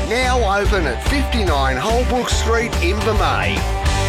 Now open at 59 Holbrook Street, Invermay.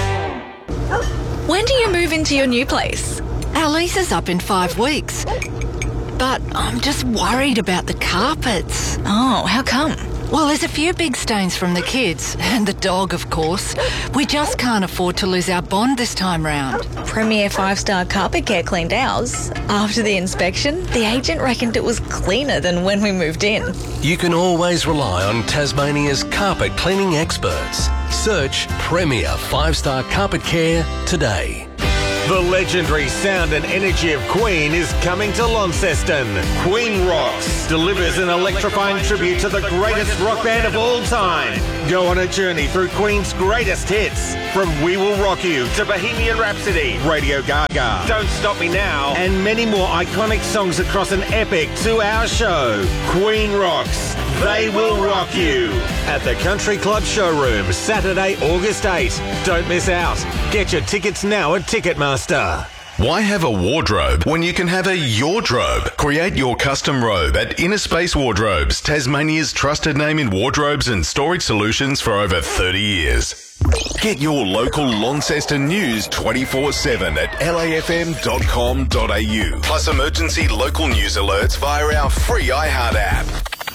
When do you move into your new place? Our lease is up in 5 weeks. But I'm just worried about the carpets. Oh, how come? Well, there's a few big stains from the kids, and the dog, of course. We just can't afford to lose our bond this time round. Premier 5-star Carpet Care cleaned ours. After the inspection, the agent reckoned it was cleaner than when we moved in. You can always rely on Tasmania's carpet cleaning experts. Search Premier 5-star Carpet Care today. The legendary sound and energy of Queen is coming to Launceston. Queen Rocks delivers an electrifying tribute to the greatest rock band of all time. Go on a journey through Queen's greatest hits, from We Will Rock You to Bohemian Rhapsody, Radio Gaga, Don't Stop Me Now, and many more iconic songs across an epic 2-hour show. Queen Rocks, They Will Rock You, at the Country Club Showroom, Saturday, August 8. Don't miss out. Get your tickets now at Ticketmaster. Why have a wardrobe when you can have a yardrobe? Create your custom robe at Inner Space Wardrobes, Tasmania's trusted name in wardrobes and storage solutions for over 30 years. Get your local Launceston news 24/7 at lafm.com.au. Plus emergency local news alerts via our free iHeart app.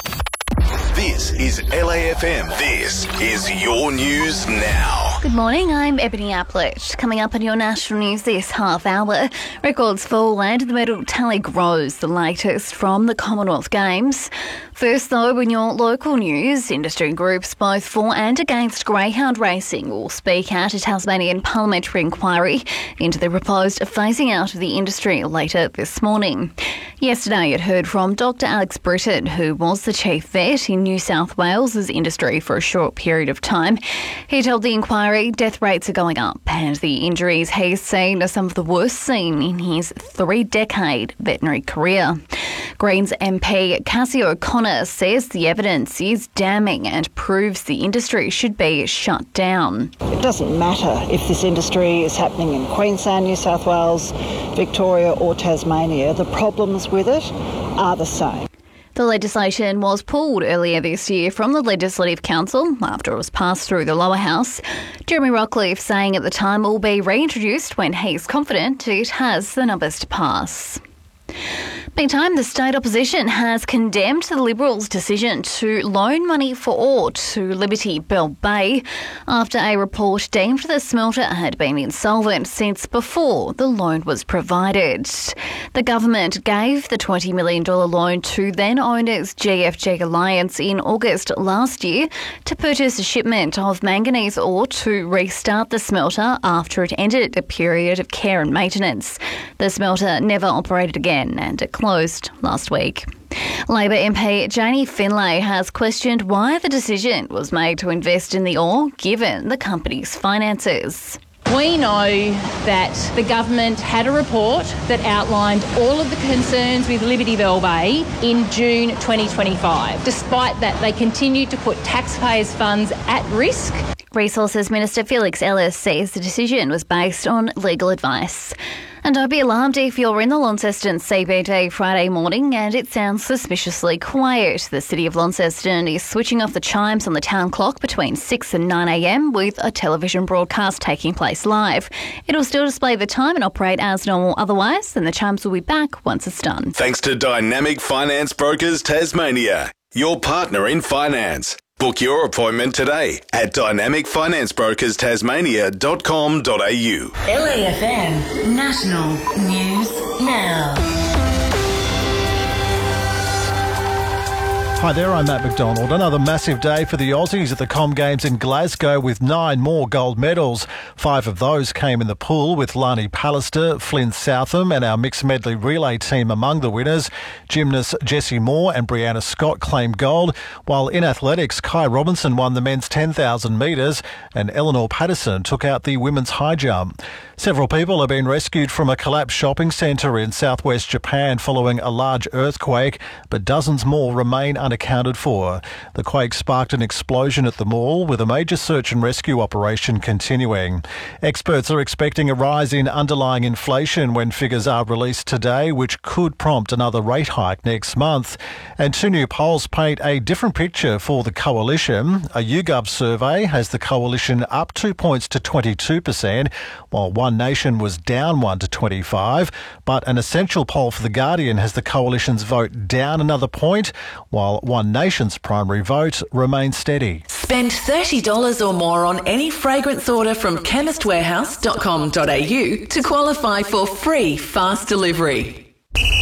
This is LAFM. This is your news now. Good morning, I'm Ebony Applet. Coming up on your national news this half hour, records fall and the medal tally grows, the latest from the Commonwealth Games. First though, in your local news, industry groups both for and against greyhound racing will speak at a Tasmanian parliamentary inquiry into the proposed phasing out of the industry later this morning. Yesterday it heard from Dr Alex Britton, who was the chief vet in New South Wales' industry for a short period of time. He told the inquiry death rates are going up and the injuries he's seen are some of the worst seen in his 3-decade veterinary career. Greens MP Cassie O'Connor says the evidence is damning and proves the industry should be shut down. It doesn't matter if this industry is happening in Queensland, New South Wales, Victoria or Tasmania. The problems with it are the same. The legislation was pulled earlier this year from the Legislative Council after it was passed through the lower house. Jeremy Rockcliffe saying at the time it will be reintroduced when he's confident it has the numbers to pass. Meantime, the state opposition has condemned the Liberals' decision to loan money for ore to Liberty Bell Bay after a report deemed the smelter had been insolvent since before the loan was provided. The government gave the $20 million loan to then-owners GFG Alliance in August last year to purchase a shipment of manganese ore to restart the smelter after it ended a period of care and maintenance. The smelter never operated again and it closed last week. Labor MP Janie Finlay has questioned why the decision was made to invest in the ore given the company's finances. We know that the government had a report that outlined all of the concerns with Liberty Bell Bay in June 2025. Despite that, they continued to put taxpayers' funds at risk. Resources Minister Felix Ellis says the decision was based on legal advice. And don't be alarmed if you're in the Launceston CBD Friday morning and it sounds suspiciously quiet. The City of Launceston is switching off the chimes on the town clock between 6 and 9 a.m. with a television broadcast taking place live. It'll still display the time and operate as normal otherwise, and the chimes will be back once it's done. Thanks to Dynamic Finance Brokers Tasmania, your partner in finance. Book your appointment today at dynamicfinanceBrokersTasmania.com.au. LAFM National News Now. Hi there, I'm Matt McDonald. Another massive day for the Aussies at the Com Games in Glasgow with 9 more gold medals. 5 of those came in the pool with Lani Pallister, Flynn Southam and our mixed medley relay team among the winners. Gymnasts Jessie Moore and Brianna Scott claimed gold, while in athletics, Kai Robinson won the men's 10,000 metres and Eleanor Patterson took out the women's high jump. Several people have been rescued from a collapsed shopping centre in southwest Japan following a large earthquake, but dozens more remain unevacuated unaccounted for. The quake sparked an explosion at the mall, with a major search and rescue operation continuing. Experts are expecting a rise in underlying inflation when figures are released today, which could prompt another rate hike next month. And two new polls paint a different picture for the coalition. A YouGov survey has the coalition up 2 points to 22%, while One Nation was down 1 to 25. But an Essential poll for The Guardian has the coalition's vote down another point, while One Nation's primary vote remains steady. Spend $30 or more on any fragrance order from chemistwarehouse.com.au to qualify for free fast delivery.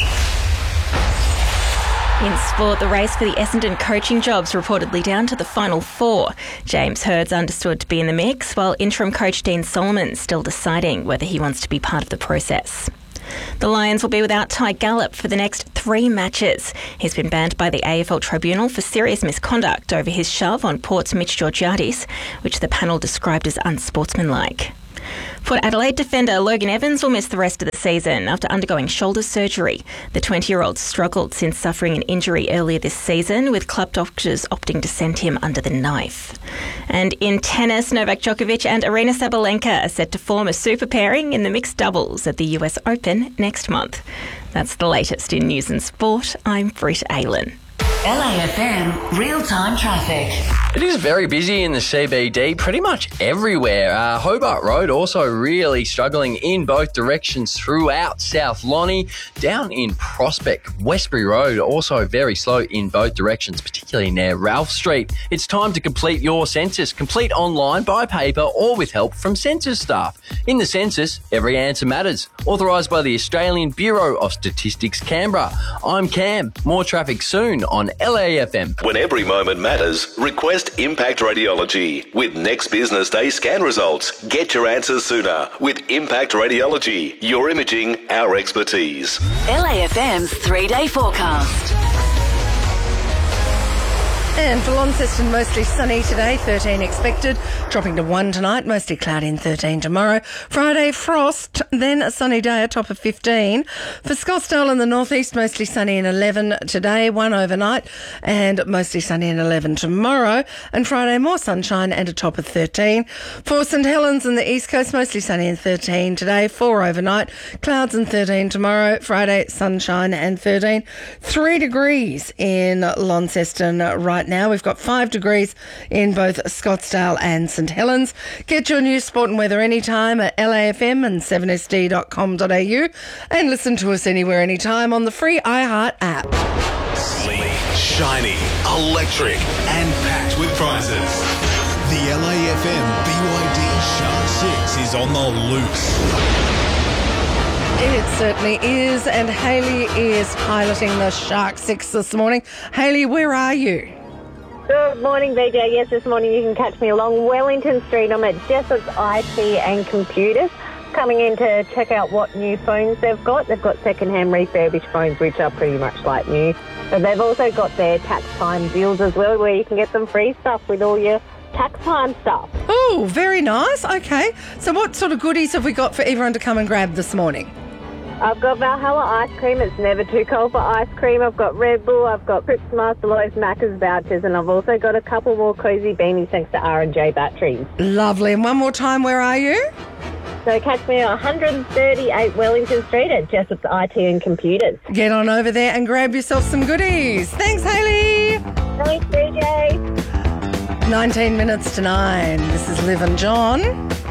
In sport, the race for the Essendon coaching jobs reportedly down to the final four. James Hurd's understood to be in the mix, while interim coach Dean Solomon's still deciding whether he wants to be part of the process. The Lions will be without Ty Gallop for the next 3 matches. He's been banned by the AFL Tribunal for serious misconduct over his shove on Port's Mitch Georgiadis, which the panel described as unsportsmanlike. Port Adelaide defender Logan Evans will miss the rest of the season after undergoing shoulder surgery. The 20-year-old struggled since suffering an injury earlier this season, with club doctors opting to send him under the knife. And in tennis, Novak Djokovic and Aryna Sabalenka are set to form a super pairing in the mixed doubles at the US Open next month. That's the latest in news and sport. I'm Britt Aylan. LAFM real-time traffic. It is very busy in the CBD, pretty much everywhere. Hobart Road also really struggling in both directions throughout South Lonnie. Down in Prospect, Westbury Road also very slow in both directions, particularly near Ralph Street. It's time to complete your census. Complete online, by paper or with help from census staff. In the census, every answer matters. Authorised by the Australian Bureau of Statistics, Canberra. I'm Cam. More traffic soon on LAFM. When every moment matters, request Impact Radiology. With next business day scan results, get your answers sooner with Impact Radiology. Your imaging, our expertise. LAFM's 3-day forecast. And for Launceston, mostly sunny today, 13 expected, dropping to 1 tonight, mostly cloudy and 13 tomorrow. Friday, frost, then a sunny day, a top of 15. For Scottsdale in the northeast, mostly sunny and 11 today, 1 overnight, and mostly sunny and 11 tomorrow. And Friday, more sunshine and a top of 13. For St Helens in the east coast, mostly sunny and 13 today, 4 overnight, clouds and 13 tomorrow. Friday, sunshine and 13. 3 degrees in Launceston right now. We've got 5 degrees in both Scottsdale and St Helens. Get your news, sport and weather anytime at LAFM and 7sd.com.au and listen to us anywhere, anytime on the free iHeart app. Sleek, shiny, electric and packed with prizes. The LAFM BYD Shark 6 is on the loose. It certainly is, and Hayley is piloting the Shark 6 this morning. Hayley, where are you? Good morning, BJ. Yes, this morning you can catch me along Wellington Street. I'm at Jessop's IT and Computers, coming in to check out what new phones they've got. They've got second-hand refurbished phones, which are pretty much like new. But they've also got their tax time deals as well, where you can get some free stuff with all your tax time stuff. Oh, very nice. Okay. So what sort of goodies have we got for everyone to come and grab this morning? I've got Valhalla ice cream. It's never too cold for ice cream. I've got Red Bull. I've got Crips Master Loaf, Macca's vouchers, and I've also got a couple more cozy beanies thanks to R&J batteries. Lovely. And one more time, where are you? So catch me at 138 Wellington Street at Jessop's IT and Computers. Get on over there and grab yourself some goodies. Thanks, Hayley. Thanks, BJ. 19 minutes to 9. This is Liv and John.